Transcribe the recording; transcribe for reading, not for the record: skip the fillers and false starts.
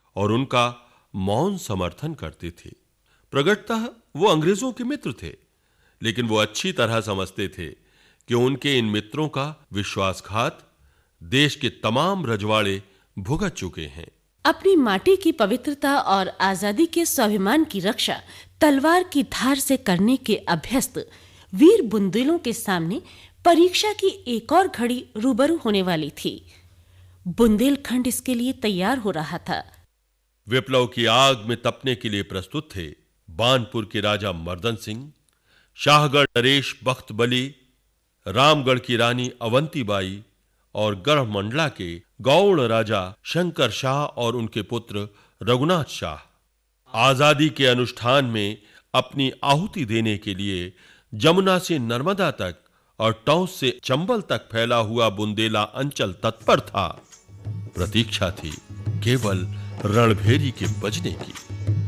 और उनका मौन समर्थन करते थे। प्रगटतः वो अंग्रेजों के मित्र थे, लेकिन वो अच्छी तरह समझते थे कि उनके इन मित्रों का विश्वासघात देश के तमाम रजवाड़े भुगत चुके हैं। अपनी माटी की पवित्रता और आजादी के स्वाभिमान की रक्षा तलवार की धार से करने के अभ्यस्त वीर बुंदेलों के सामने परीक्षा की एक और घड़ी रूबरू होने वाली थी। बुंदेलखंड इसके लिए तैयार हो रहा था। विप्लव की आग में तपने के लिए प्रस्तुत थे बानपुर के राजा मर्दन सिंह, शाहगढ़ नरेश बख्त बली, रामगढ़ की रानी अवंतीबाई और गढ़मंडला के गौड़ राजा शंकर शाह और उनके पुत्र रघुनाथ शाह। आजादी के अनुष्ठान में अपनी आहुति देने के लिए जमुना से नर्मदा तक और टॉस से चंबल तक फैला हुआ बुंदेला अंचल तत्पर था। प्रतीक्षा थी केवल रणभेरी के बजने की।